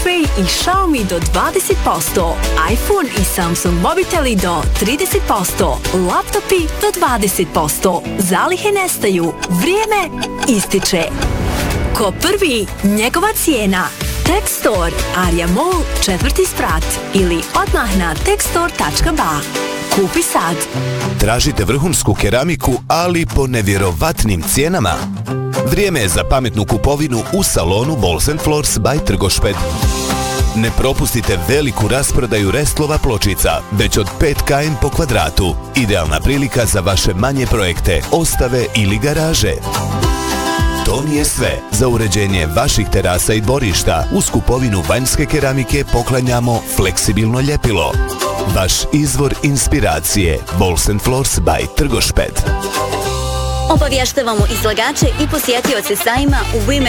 Huawei i Xiaomi do 20%, iPhone i Samsung mobiteli do 30%, laptopi do 20%. Zalihe nestaju, vrijeme ističe. Ko prvi, njegova cijena. Techstore, Arja Mall, 4. sprat ili odmah na techstore.ba. Kupi sad. Tražite vrhunsku keramiku, ali po nevjerovatnim cijenama? Vrijeme je za pametnu kupovinu u salonu Walls & Floors by Trgošped. Ne propustite veliku rasprodaju Restlova pločica, već od 5 km po kvadratu. Idealna prilika za vaše manje projekte, ostave ili garaže. To nije sve. Za uređenje vaših terasa i dvorišta uz kupovinu vanjske keramike poklanjamo fleksibilno ljepilo. Vaš izvor inspiracije, Walls & Floors by Trgošped. Obavještavamo izlagače i posjetioce sajma u Women